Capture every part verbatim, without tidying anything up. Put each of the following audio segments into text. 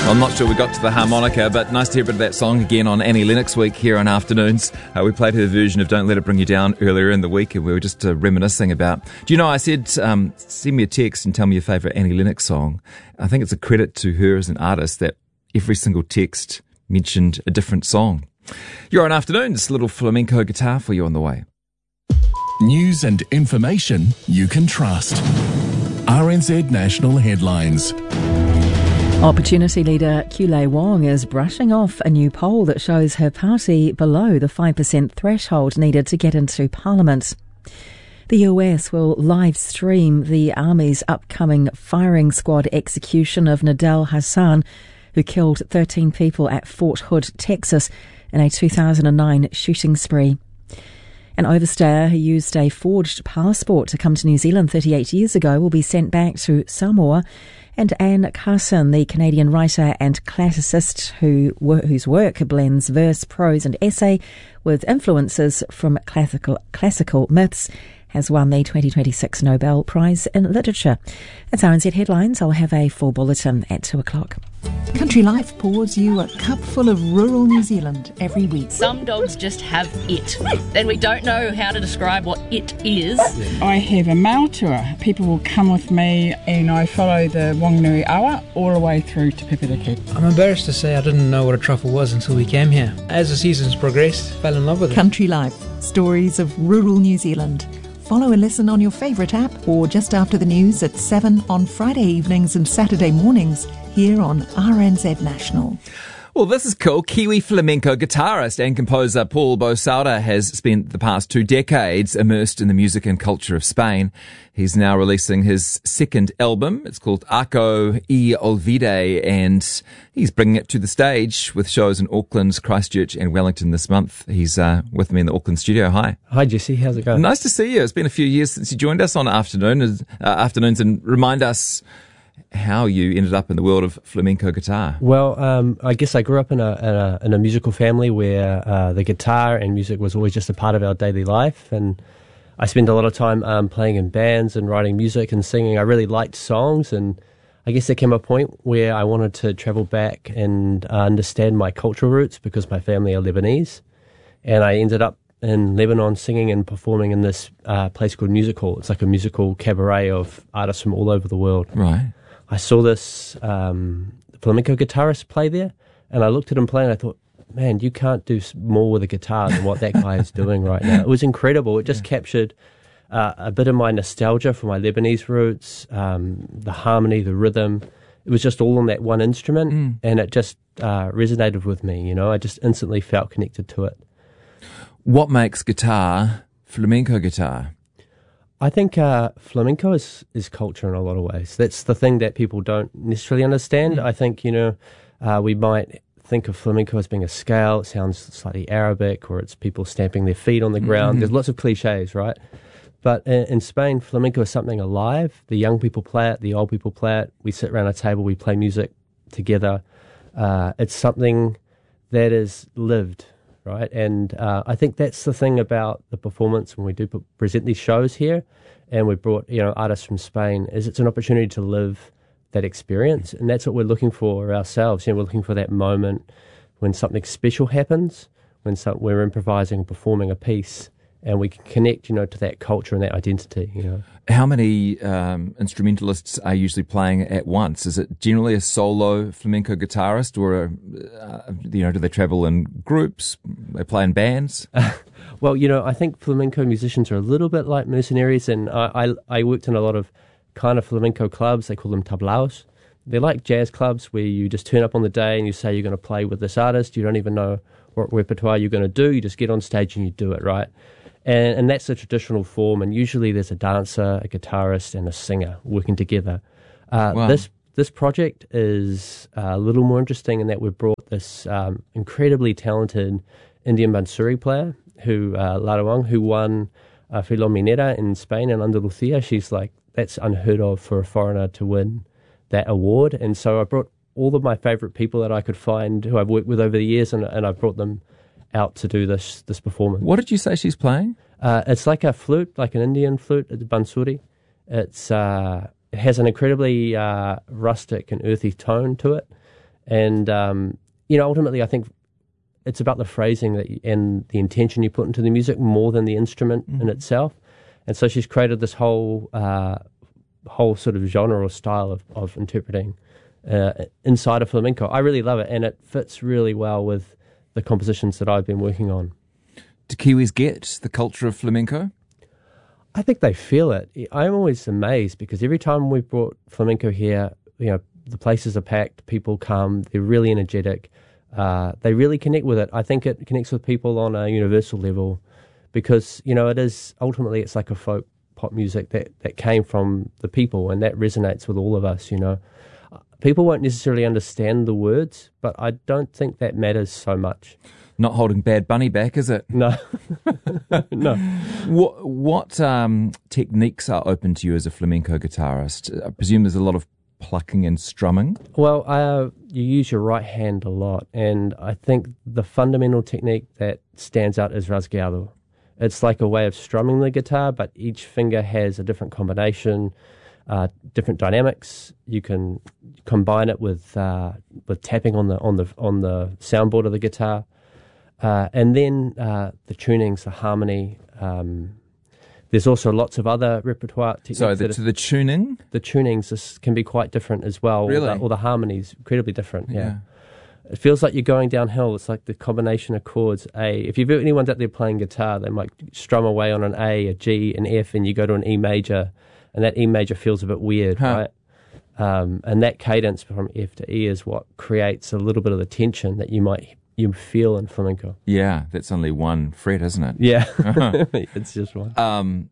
I'm not sure we got to the harmonica, but nice to hear a bit of that song again on Annie Lennox Week here on Afternoons. Uh, we played her version of Don't Let It Bring You Down earlier in the week, and we were just uh, reminiscing about... Do you know, I said, um, send me a text and tell me your favourite Annie Lennox song. I think it's a credit to her as an artist that every single text mentioned a different song. You're on Afternoons, a little flamenco guitar for you on the way. News and information you can trust. R N Z National Headlines. Opportunity leader Kulei Wong is brushing off a new poll that shows her party below the five percent threshold needed to get into Parliament. The U S will live stream the Army's upcoming firing squad execution of Nidal Hasan, who killed thirteen people at Fort Hood, Texas, in a two thousand nine shooting spree. An overstayer who used a forged passport to come to New Zealand thirty-eight years ago will be sent back to Samoa. And Anne Carson, the Canadian writer and classicist who, whose work blends verse, prose and essay with influences from classical, classical myths, has won the twenty twenty-six Nobel Prize in Literature. That's R N Z Headlines. I'll have a full bulletin at two o'clock. Country Life pours you a cup full of rural New Zealand every week. Some dogs just have it. Then we don't know how to describe what it is. I have a mail tour. People will come with me and I follow the Wanganui Awa all the way through to Pepetaki. I'm embarrassed to say I didn't know what a truffle was until we came here. As the seasons progressed, fell in love with it. Country Life, stories of rural New Zealand. Follow and listen on your favourite app or just after the news at seven on Friday evenings and Saturday mornings here on R N Z National. Well, this is cool. Kiwi flamenco guitarist and composer Paul Bosauda has spent the past two decades immersed in the music and culture of Spain. He's now releasing his second album. It's called Arco y Olvide, and he's bringing it to the stage with shows in Auckland, Christchurch and Wellington this month. He's uh, with me in the Auckland studio. Hi. Hi, Jesse. How's it going? Nice to see you. It's been a few years since you joined us on afternoon, uh, afternoons, and remind us how you ended up in the world of flamenco guitar. Well, um, I guess I grew up in a, in a, in a musical family where uh, the guitar and music was always just a part of our daily life, and I spent a lot of time um, playing in bands and writing music and singing. I really liked songs, and I guess there came a point where I wanted to travel back and uh, understand my cultural roots because my family are Lebanese, and I ended up in Lebanon singing and performing in this uh, place called Music Hall. It's like a musical cabaret of artists from all over the world. Right. I saw this um, flamenco guitarist play there, and I looked at him play and I thought, man, you can't do more with a guitar than what that guy is doing right now. It was incredible. It just yeah. captured uh, a bit of my nostalgia for my Lebanese roots, um, the harmony, the rhythm. It was just all on that one instrument, mm. and it just uh, resonated with me, you know. I just instantly felt connected to it. What makes guitar flamenco guitar? I think uh, flamenco is, is culture in a lot of ways. That's the thing that people don't necessarily understand. Mm. I think, you know, uh, we might think of flamenco as being a scale. It sounds slightly Arabic, or it's people stamping their feet on the ground. Mm-hmm. There's lots of cliches, right? But in, in Spain, flamenco is something alive. The young people play it, the old people play it. We sit around a table, we play music together. Uh, it's something that is lived, right? And uh, I think that's the thing about the performance when we do p- present these shows here, and we brought, you know, artists from Spain, is it's an opportunity to live that experience, and that's what we're looking for ourselves. You know, we're looking for that moment when something special happens, when some, we're improvising, performing a piece, and we can connect, you know, to that culture and that identity, you know. How many um, instrumentalists are usually playing at once? Is it generally a solo flamenco guitarist, or, uh, you know, do they travel in groups? They play in bands? Well, you know, I think flamenco musicians are a little bit like mercenaries, and I, I, I worked in a lot of kind of flamenco clubs. They call them tablaos. They're like jazz clubs where you just turn up on the day and you say you're going to play with this artist. You don't even know what repertoire you're going to do. You just get on stage and you do it, right? And, and that's the traditional form, and usually there's a dancer, a guitarist, and a singer working together. Uh, wow. This this project is a little more interesting in that we've brought this um, incredibly talented Indian Bansuri player, who uh, Lara Wang, who won uh, Filominera in Spain and Andalusia. She's like, that's unheard of for a foreigner to win that award. And so I brought all of my favourite people that I could find who I've worked with over the years, and, and I brought them out to do this this performance. What did you say she's playing? Uh, it's like a flute, like an Indian flute, it's bansuri. It's uh, it has an incredibly uh, rustic and earthy tone to it, And, um, you know, ultimately I think it's about the phrasing that you, and the intention you put into the music more than the instrument mm-hmm. in itself. And so she's created this whole uh, whole sort of genre or style of, of interpreting uh, inside of flamenco. I really love it, and it fits really well with the compositions that I've been working on. Do Kiwis get the culture of flamenco? I think they feel it. I'm always amazed because every time we've brought flamenco here, you know, the places are packed, people come, they're really energetic, uh, they really connect with it. I think it connects with people on a universal level because, you know, it is, ultimately it's like a folk pop music that, that came from the people, and that resonates with all of us, you know. People won't necessarily understand the words, but I don't think that matters so much. Not holding Bad Bunny back, is it? No. No. What, what um, techniques are open to you as a flamenco guitarist? I presume there's a lot of plucking and strumming? Well, uh, you use your right hand a lot, and I think the fundamental technique that stands out is rasgueado. It's like a way of strumming the guitar, but each finger has a different combination, uh, different dynamics. You can combine it with uh, with tapping on the on the on the soundboard of the guitar, uh, and then uh, the tunings, the harmony. Um, there's also lots of other repertoire techniques. So the, to the tuning, the tunings is, can be quite different as well. Really, or the, or the harmonies incredibly different. Yeah. yeah. It feels like you're going downhill. It's like the combination of chords. A. If you've anyone's out there playing guitar, they might strum away on an A, a G, an F, and you go to an E major, and that E major feels a bit weird, huh. right? Um, and that cadence from F to E is what creates a little bit of the tension that you might you feel in flamenco. Yeah, that's only one fret, isn't it? Yeah, uh-huh. It's just one. Um,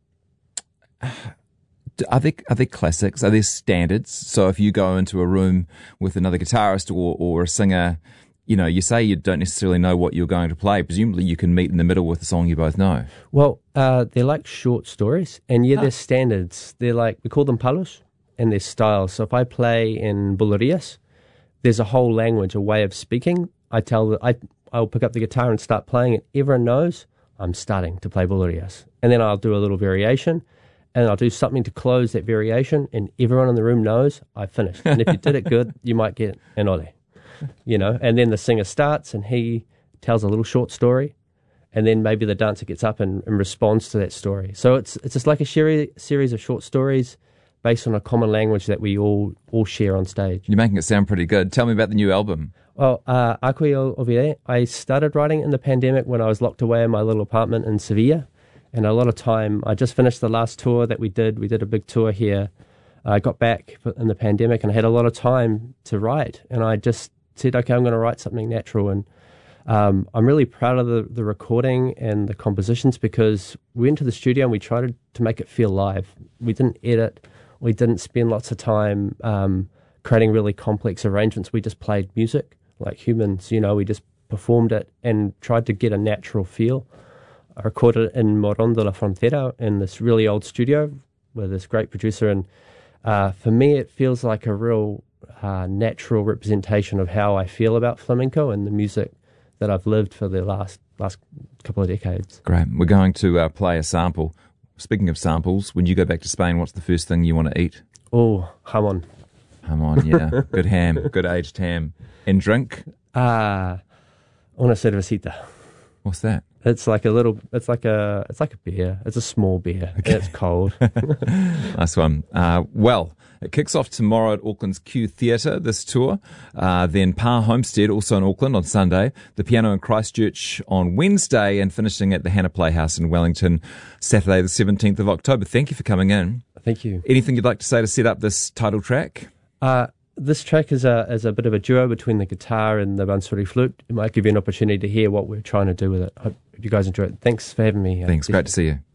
Are there, are there classics? Are there standards? So if you go into a room with another guitarist or, or a singer, you know, you say you don't necessarily know what you're going to play. Presumably you can meet in the middle with a song you both know. Well, uh, they're like short stories. And yeah, huh. they're standards. They're like, we call them palos, and they're styles. So if I play in bulerías, there's a whole language, a way of speaking. I tell the, I, I'll pick up the guitar and start playing it. Everyone knows I'm starting to play bulerías. And then I'll do a little variation. And I'll do something to close that variation, and everyone in the room knows I finished. And if you did it good, you might get an ole, you know. And then the singer starts, and he tells a little short story, and then maybe the dancer gets up and, and responds to that story. So it's it's just like a seri- series of short stories based on a common language that we all all share on stage. You're making it sound pretty good. Tell me about the new album. Well, uh, Aquí Olvidé, I started writing in the pandemic when I was locked away in my little apartment in Sevilla. And a lot of time, I just finished the last tour that we did. We did a big tour here. I got back in the pandemic and I had a lot of time to write. And I just said, okay, I'm going to write something natural. And um, I'm really proud of the, the recording and the compositions because we went to the studio and we tried to, to make it feel live. We didn't edit. We didn't spend lots of time um, creating really complex arrangements. We just played music like humans. You know, we just performed it and tried to get a natural feel. I recorded it in Morón de la Frontera in this really old studio with this great producer. And uh, for me, it feels like a real uh, natural representation of how I feel about flamenco and the music that I've lived for the last last couple of decades. Great. We're going to uh, play a sample. Speaking of samples, when you go back to Spain, what's the first thing you want to eat? Oh, jamón. Jamón, yeah. Good ham, good aged ham. And drink? Ah, uh, una cervecita. What's that? It's like a little. It's like a. It's like a beer. It's a small beer. Okay. And it's cold. Nice one. Uh, well, it kicks off tomorrow at Auckland's Q Theatre. This tour, uh, then Pa Homestead also in Auckland on Sunday. The Piano in Christchurch on Wednesday, and finishing at the Hannah Playhouse in Wellington, Saturday the seventeenth of October. Thank you for coming in. Thank you. Anything you'd like to say to set up this title track? Uh, This track is a is a bit of a duo between the guitar and the bansuri flute. It might give you an opportunity to hear what we're trying to do with it. I hope you guys enjoy it. Thanks for having me. Thanks. Great to see you.